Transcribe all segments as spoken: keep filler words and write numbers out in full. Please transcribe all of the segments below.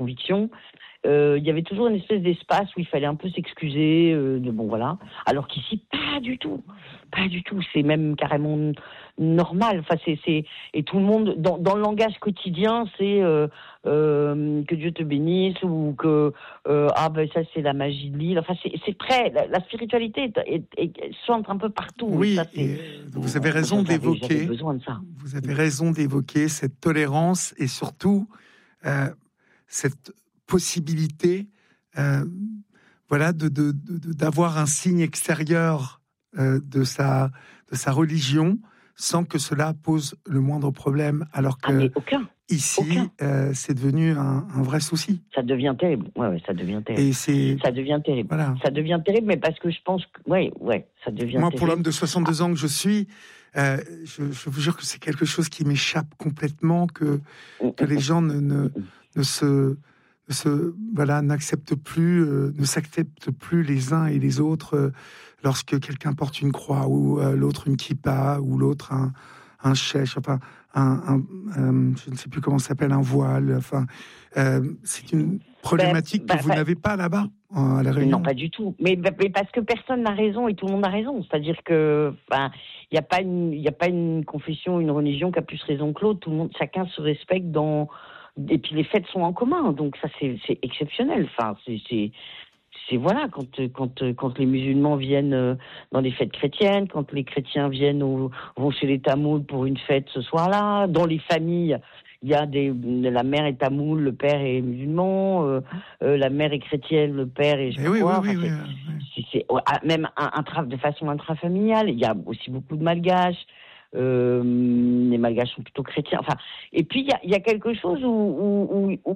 convictions. Euh, il y avait toujours une espèce d'espace où il fallait un peu s'excuser, euh, de bon voilà. Alors qu'ici, pas du tout, pas du tout. C'est même carrément normal. Enfin, c'est, c'est et tout le monde dans, dans le langage quotidien, c'est euh, euh, que Dieu te bénisse ou que euh, ah ben ça c'est la magie de l'île. Enfin, c'est, c'est très la, la spiritualité est, est, est, chante un peu partout. Oui, et ça, c'est, et vous avez raison j'avais, d'évoquer. j'avais besoin de ça. Vous avez raison d'évoquer cette tolérance et surtout euh, cette possibilité. Euh, voilà, de, de, de, d'avoir un signe extérieur euh, de, sa, de sa religion sans que cela pose le moindre problème, alors que ah, mais aucun. ici, aucun. Euh, c'est devenu un, un vrai souci. Ça devient terrible, ouais, ouais, ça devient terrible. Et c'est... Ça devient terrible. Voilà. Ça devient terrible, mais parce que je pense que, ouais, ouais, ça devient Moi, terrible. pour l'homme de soixante-deux ans que je suis, euh, je, je vous jure que c'est quelque chose qui m'échappe complètement, que, que les gens ne, ne, ne se... Se, voilà, n'acceptent plus, euh, ne s'acceptent plus les uns et les autres euh, lorsque quelqu'un porte une croix ou euh, l'autre une kippa ou l'autre un, un chèche, enfin un, un euh, je ne sais plus comment ça s'appelle, un voile. Enfin, euh, c'est une problématique ben, que ben, vous ben, n'avez pas là-bas à la Réunion. Non, pas du tout. Mais, mais parce que personne n'a raison et tout le monde a raison. C'est-à-dire que, ben, il n'y a pas une, il y a pas une confession, une religion qui a plus raison que l'autre. Tout le monde, chacun se respecte dans. Et puis les fêtes sont en commun, donc ça c'est, c'est exceptionnel. Enfin, c'est, c'est, c'est voilà, quand, quand, quand les musulmans viennent dans les fêtes chrétiennes, quand les chrétiens viennent au, vont chez les Tamouls pour une fête ce soir-là, dans les familles, il y a des, la mère est tamoule, le père est musulman, euh, euh, la mère est chrétienne, le père est je sais oui, quoi. Oui, enfin, oui, c'est, oui, c'est, c'est, c'est, même un, un tra- de façon intrafamiliale. Il y a aussi beaucoup de malgaches. Euh, les malgaches sont plutôt chrétiens. Enfin, et puis il y a, y a quelque chose où, où, où, où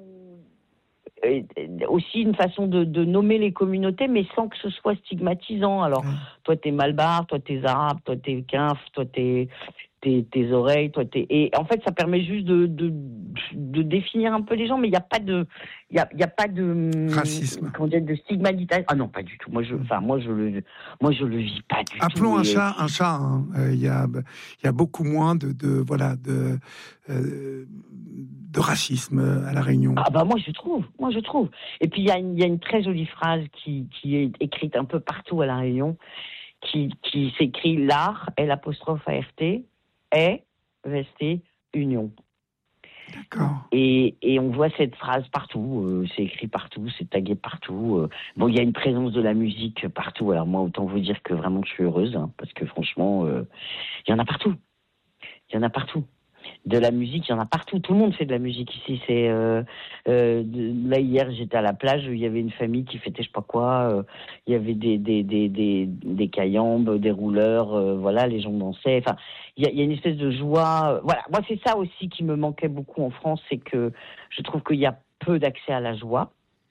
euh, aussi une façon de, de nommer les communautés, mais sans que ce soit stigmatisant. Alors, ouais. Toi t'es malbar, toi t'es arabe, toi t'es quinf, toi t'es Tes, tes oreilles, toi, t'es... Et en fait, ça permet juste de, de, de définir un peu les gens, mais il n'y a pas de, il y a, y a pas de racisme, comment dire, de stigmatisation. Ah non, pas du tout. Moi, je, enfin, moi, je le, moi, je le vis pas du Appelons tout. un chat un chat. Hein. Euh, il y a, il y a beaucoup moins de, de voilà, de, euh, de racisme à la Réunion. Ah bah moi, je trouve, moi, je trouve. Et puis il y a une, il y a une très jolie phrase qui, qui est écrite un peu partout à la Réunion, qui, qui s'écrit l'art, L apostrophe A R T. Est resté union. D'accord. Et, et on voit cette phrase partout, euh, c'est écrit partout, c'est tagué partout. Euh. Bon, il y a une présence de la musique partout. Alors moi, autant vous dire que vraiment je suis heureuse, hein, parce que franchement, euh, il y en a partout. Il y en a partout. De la musique, il y en a partout. Tout le monde fait de la musique ici. C'est euh, euh, de, là hier, j'étais à la plage. Il y avait une famille qui fêtait je sais pas quoi. Euh, il y avait des des des des des cayambes, des rouleurs. Euh, voilà, les gens dansaient. Enfin, il y a, il y a une espèce de joie. Voilà, moi c'est ça aussi qui me manquait beaucoup en France, c'est que je trouve qu'il y a peu d'accès à la joie.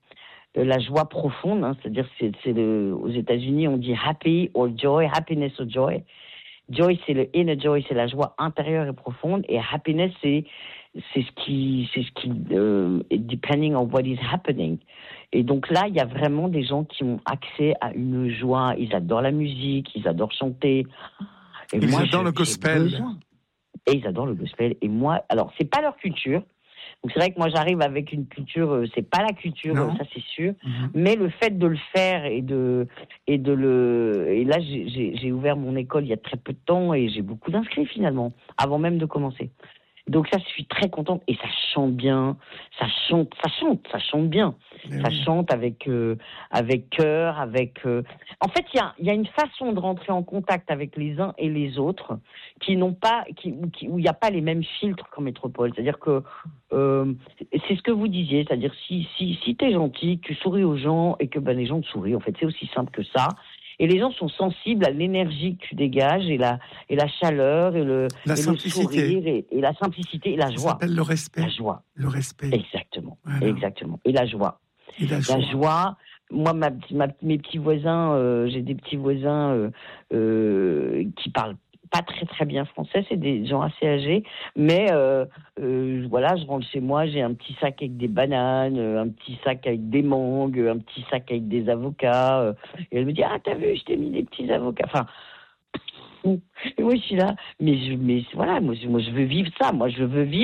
La joie profonde, hein, c'est-à-dire c'est, c'est le, aux États-Unis on dit happy or joy, happiness or joy. Joy, c'est le inner joy, c'est la joie intérieure et profonde, et happiness, c'est c'est ce qui c'est ce qui euh, depending on what is happening. Et donc là, il y a vraiment des gens qui ont accès à une joie. Ils adorent la musique, ils adorent chanter. Et ils moi, adorent je, le gospel. Et ils adorent le gospel. Et moi, alors c'est pas leur culture. Donc c'est vrai que moi j'arrive avec une culture, euh, c'est pas la culture, euh, ça c'est sûr, mm-hmm. Mais le fait de le faire et de et de le et là j'ai, j'ai, j'ai ouvert mon école il y a très peu de temps et j'ai beaucoup d'inscrits finalement avant même de commencer. Donc ça, je suis très contente et ça chante bien, ça chante, ça chante, ça chante bien, mais ça oui. chante avec euh, avec cœur, avec. Euh... En fait, il y a il y a une façon de rentrer en contact avec les uns et les autres qui n'ont pas, qui, qui où il n'y a pas les mêmes filtres qu'en métropole. C'est-à-dire que euh, c'est ce que vous disiez, c'est-à-dire si si si t'es gentil, que tu souris aux gens et que ben les gens te sourient. En fait, c'est aussi simple que ça. Et les gens sont sensibles à l'énergie que tu dégages et la, et la chaleur et le, la et le sourire et, et la simplicité et la joie. Ça s'appelle le respect. La joie. Le respect. Exactement. Voilà. Exactement. Et la joie. Et la joie. La joie. Moi, ma, ma, mes petits voisins, euh, j'ai des petits voisins euh, euh, qui parlent pas très très bien français, c'est des gens assez âgés, mais euh, euh, voilà, je rentre chez moi, j'ai un petit sac avec des bananes, un petit sac avec des mangues, un petit sac avec des avocats, euh, et elle me dit ah t'as vu, je t'ai mis des petits avocats, enfin. Et moi je suis là, mais je, mais voilà, moi je, moi je veux vivre ça, moi je veux vivre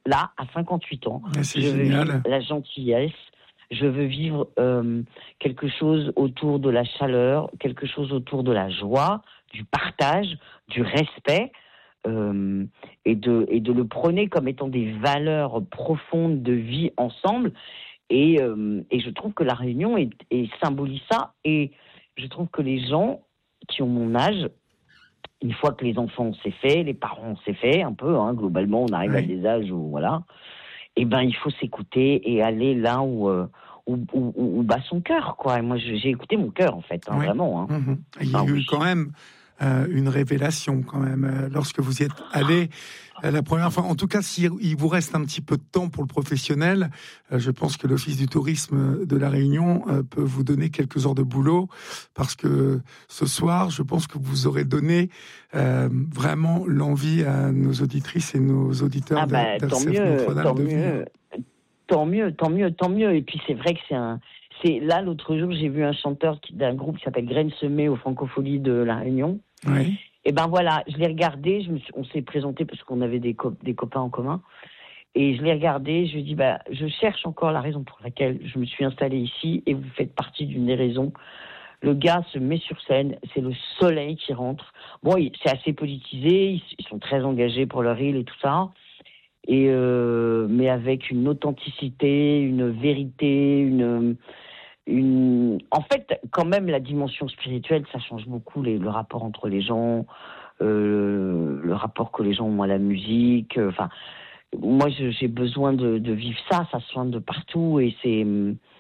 là, à cinquante-huit ans, mais c'est je génial. veux vivre la gentillesse, je veux vivre euh, quelque chose autour de la chaleur, quelque chose autour de la joie, du partage, du respect, euh, et, de, et de le prôner comme étant des valeurs profondes de vie ensemble. Et, euh, et je trouve que la Réunion est, est symbolise ça. Et je trouve que les gens qui ont mon âge, une fois que les enfants c'est fait, les parents c'est fait, un peu, hein, globalement, on arrive oui. à des âges où, voilà, et ben il faut s'écouter et aller là où, euh, où, où, où bat son cœur, quoi. Et moi, j'ai écouté mon cœur, en fait, hein, oui. vraiment. Hein. Mmh. Il y a ah, eu oui. quand même euh, une révélation, quand même, euh, lorsque vous y êtes allé euh, la première fois. En tout cas, s'il vous reste un petit peu de temps pour le professionnel, euh, je pense que l'Office du tourisme de la Réunion euh, peut vous donner quelques heures de boulot, parce que ce soir, je pense que vous aurez donné euh, vraiment l'envie à nos auditrices et nos auditeurs ah bah, d'R C F Notre-Dame de venir. Tant mieux, tant mieux, tant mieux. Et puis c'est vrai que c'est un... C'est là, l'autre jour, j'ai vu un chanteur qui, d'un groupe qui s'appelle Graines Semées aux Francopholies de la Réunion. Oui. Et ben voilà, je l'ai regardé, je me suis, on s'est présenté parce qu'on avait des, co- des copains en commun. Et je l'ai regardé, je lui ai dit, bah, je cherche encore la raison pour laquelle je me suis installée ici et vous faites partie d'une des raisons. Le gars se met sur scène, c'est le soleil qui rentre. Bon, c'est assez politisé, ils, ils sont très engagés pour leur île et tout ça. Et euh, mais avec une authenticité, une vérité, une, une... En fait, quand même, la dimension spirituelle, ça change beaucoup les, le rapport entre les gens, euh, le rapport que les gens ont à la musique. Enfin, moi, je, j'ai besoin de, de vivre ça, ça soigne de partout. Et c'est...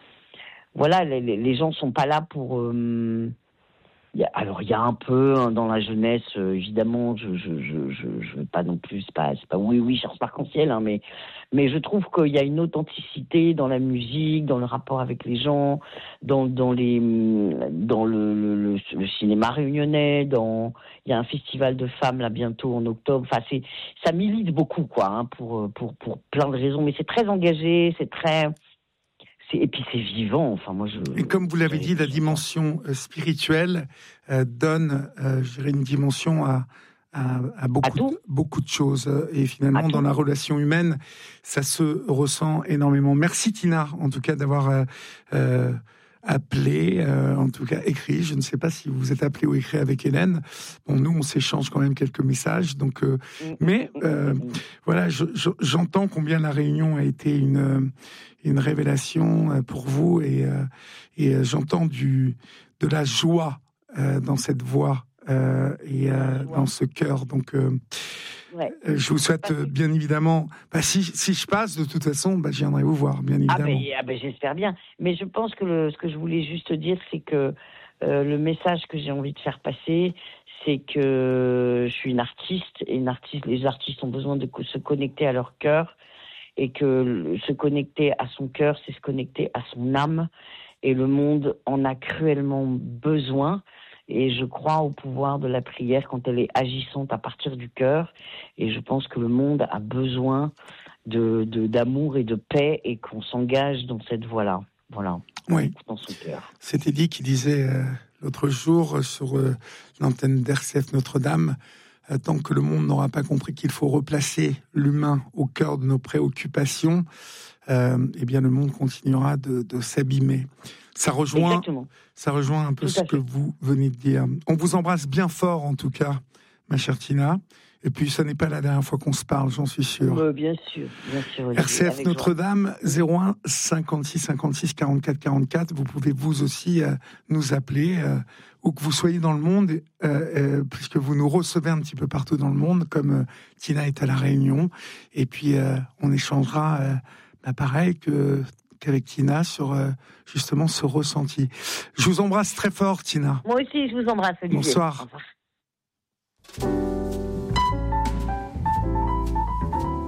Voilà, les, les gens sont pas là pour... Euh, Il y a, alors il y a un peu hein, dans la jeunesse, euh, évidemment, je je je je je veux pas non plus, c'est pas c'est pas oui oui Charles Arc-en-Ciel, hein, mais mais je trouve qu'il y a une authenticité dans la musique, dans le rapport avec les gens, dans dans les dans le le, le, le cinéma réunionnais, dans il y a un festival de femmes là bientôt en octobre. Enfin c'est ça milite beaucoup quoi, hein, pour pour pour plein de raisons, mais c'est très engagé, c'est très C'est, et puis c'est vivant. Enfin, moi, je, et comme vous l'avez dit, la dimension euh, spirituelle euh, donne, euh, je dirais, une dimension à, à, à, beaucoup, à de, beaucoup de choses. Et finalement, à dans tout. la relation humaine, ça se ressent énormément. Merci Tina, en tout cas, d'avoir euh, euh, appelé, euh, en tout cas écrit. Je ne sais pas si vous vous êtes appelé ou écrit avec Hélène. Bon, nous, on s'échange quand même quelques messages. Donc, euh, mais euh, voilà, je, je, j'entends combien la Réunion a été une une révélation pour vous et euh, et j'entends du de la joie euh, dans cette voix euh, et euh, dans ce cœur. Donc, euh, ouais. je vous souhaite euh, bien évidemment. Bah, si si je passe, de toute façon, bah, je viendrai vous voir, bien évidemment. Ah ben, ah ben j'espère bien. Mais je pense que le, ce que je voulais juste dire, c'est que euh, le message que j'ai envie de faire passer, c'est que je suis une artiste et une artiste. Les artistes ont besoin de se connecter à leur cœur. Et que se connecter à son cœur, c'est se connecter à son âme. Et le monde en a cruellement besoin. Et je crois au pouvoir de la prière quand elle est agissante à partir du cœur. Et je pense que le monde a besoin de, de, d'amour et de paix et qu'on s'engage dans cette voie-là. Voilà. Oui. Dans son cœur. C'était dit qui disait euh, l'autre jour sur euh, l'antenne d'R C F Notre-Dame, tant que le monde n'aura pas compris qu'il faut replacer l'humain au cœur de nos préoccupations, euh, eh bien le monde continuera de, de s'abîmer. Ça rejoint, Exactement. ça rejoint un peu Tout ce que vous venez de dire. On vous embrasse bien fort en tout cas, ma chère Tina. Et puis, ce n'est pas la dernière fois qu'on se parle, j'en suis sûr. Euh, bien sûr, bien sûr. R C F Notre-Dame, zéro un cinquante-six cinquante-six quarante-quatre quarante-quatre. Vous pouvez vous aussi euh, nous appeler, euh, où que vous soyez dans le monde, euh, euh, puisque vous nous recevez un petit peu partout dans le monde, comme euh, Tina est à La Réunion. Et puis, euh, on échangera, euh, bah, pareil que, qu'avec Tina, sur euh, justement ce ressenti. Je vous embrasse très fort, Tina. Moi aussi, je vous embrasse, Olivier. Bonsoir. Au revoir.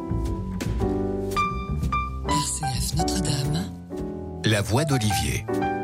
R C F Notre-Dame. La voix d'Olivier.